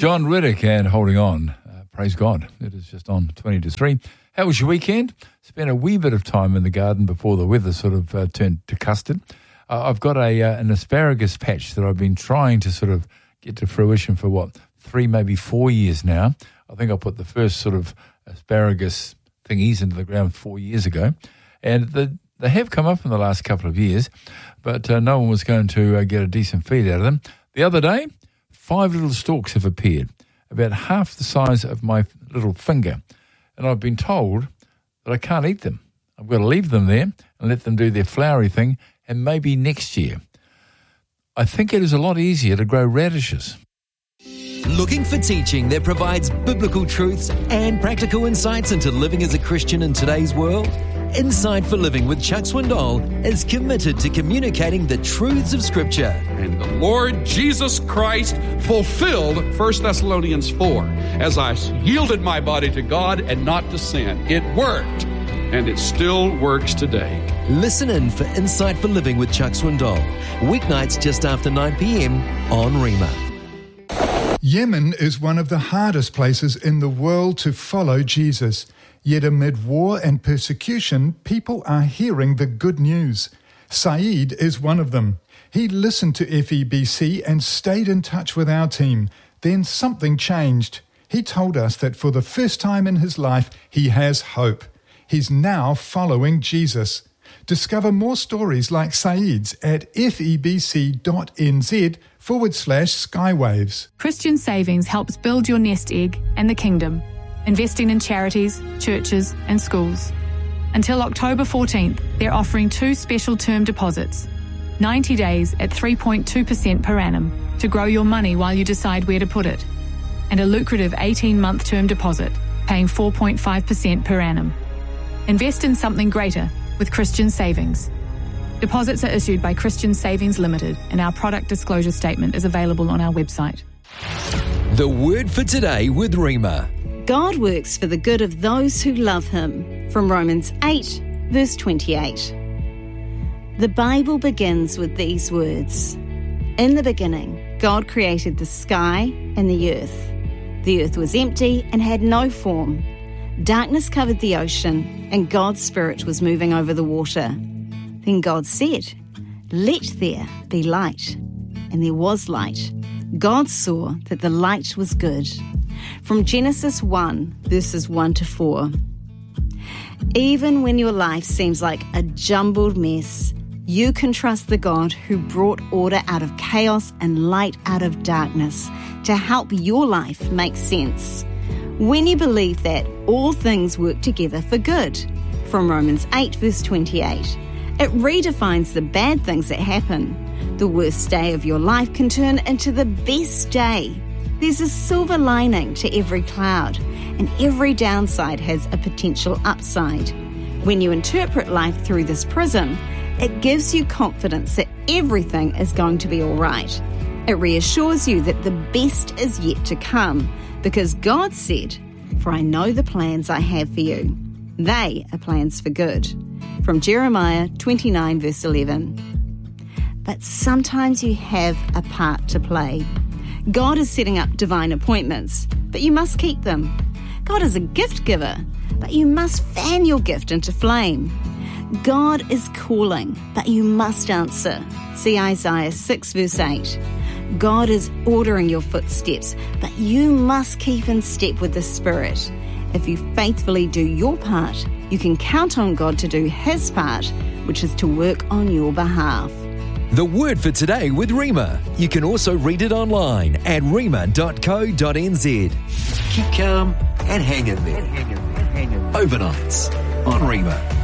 John Riddick and Holding On. Praise God. It is just on 20 to 3. How was your weekend? Spent a wee bit of time in the garden before the weather sort of turned to custard. I've got an asparagus patch that I've been trying to sort of get to fruition for, 3, maybe 4 years now. I think I put the first sort of asparagus thingies into the ground 4 years ago. And they have come up in the last couple of years, but no one was going to get a decent feed out of them. The other day, 5 little stalks have appeared, about half the size of my little finger. And I've been told that I can't eat them. I've got to leave them there and let them do their flowery thing, and maybe next year. I think it is a lot easier to grow radishes. Looking for teaching that provides biblical truths and practical insights into living as a Christian in today's world? Inside for Living with Chuck Swindoll is committed to communicating the truths of Scripture. And the Lord Jesus Christ fulfilled 1 Thessalonians 4. As I yielded my body to God and not to sin, it worked, and it still works today. Listen in for Inside for Living with Chuck Swindoll, weeknights just after 9 p.m. on Rhema. Yemen is one of the hardest places in the world to follow Jesus. Yet amid war and persecution, people are hearing the good news. Saeed is one of them. He listened to FEBC and stayed in touch with our team. Then something changed. He told us that for the first time in his life, he has hope. He's now following Jesus. Discover more stories like Saeed's at febc.nz/Skywaves. Christian Savings helps build your nest egg and the kingdom, investing in charities, churches and schools. Until October 14th, they're offering 2 special term deposits, 90 days at 3.2% per annum to grow your money while you decide where to put it, and a lucrative 18-month term deposit paying 4.5% per annum. Invest in something greater with Christian Savings. Deposits are issued by Christian Savings Limited, and our product disclosure statement is available on our website. The Word for Today with Rhema. God works for the good of those who love him. From Romans 8, verse 28. The Bible begins with these words. In the beginning, God created the sky and the earth. The earth was empty and had no form. Darkness covered the ocean, and God's Spirit was moving over the water. Then God said, "Let there be light." And there was light. God saw that the light was good. From Genesis 1, verses 1 to 4. Even when your life seems like a jumbled mess, you can trust the God who brought order out of chaos and light out of darkness to help your life make sense. When you believe that, all things work together for good. From Romans 8, verse 28. It redefines the bad things that happen. The worst day of your life can turn into the best day. There's a silver lining to every cloud, and every downside has a potential upside. When you interpret life through this prism, it gives you confidence that everything is going to be all right. It reassures you that the best is yet to come, because God said, "For I know the plans I have for you. They are plans for good." From Jeremiah 29, verse 11. But sometimes you have a part to play. God is setting up divine appointments, but you must keep them. God is a gift giver, but you must fan your gift into flame. God is calling, but you must answer. See Isaiah 6, verse 8. God is ordering your footsteps, but you must keep in step with the Spirit. If you faithfully do your part, you can count on God to do His part, which is to work on your behalf. The Word for Today with Rhema. You can also read it online at rhema.co.nz. Keep calm and hang in there. Overnights on Rhema.